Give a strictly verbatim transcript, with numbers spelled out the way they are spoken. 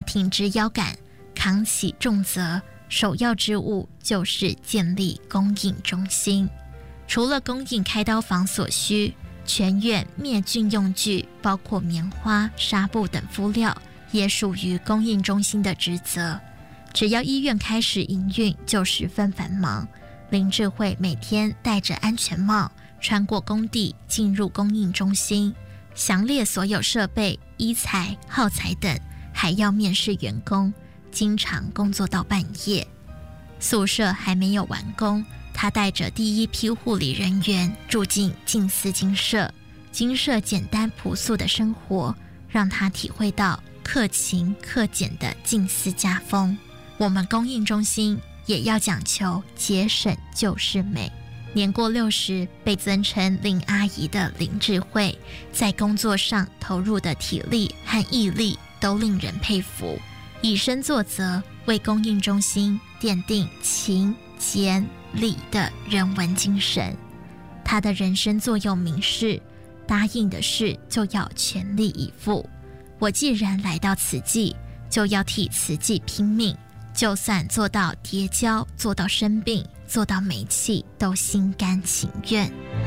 挺直腰杆，扛起重责，首要之务就是建立供应中心。除了供应开刀房所需，全院灭菌用具，包括棉花、纱布等敷料，也属于供应中心的职责。只要医院开始营运，就十分繁忙。林智慧每天戴着安全帽，穿过工地，进入供应中心，详列所有设备、医材、耗材等，还要面试员工，经常工作到半夜。宿舍还没有完工，他带着第一批护理人员住进静思精舍。精舍简单朴素的生活，让他体会到克勤克俭的静思家风。我们供应中心也要讲求节省就是美。年过六十被尊称林阿姨的林智慧，在工作上投入的体力和毅力都令人佩服，以身作则，为供应中心奠定勤俭礼的人文精神。他的人生座右铭是：答应的事就要全力以赴。我既然来到慈济，就要替慈济拼命，就算做到跌跤，做到生病，做到没气，都心甘情愿。